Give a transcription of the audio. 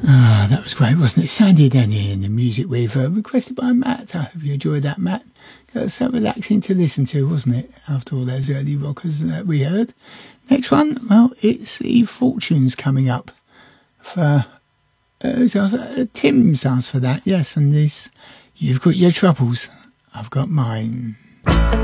Ah, that was great, wasn't it? Sandy Denny and the music we've requested by Matt. I hope you enjoyed that, Matt. That was so relaxing to listen to, wasn't it? After all those early rockers that we heard. Next one, well, it's the Fortunes coming up for Tim's asked for that, yes, and this, you've got your troubles, I've got mine.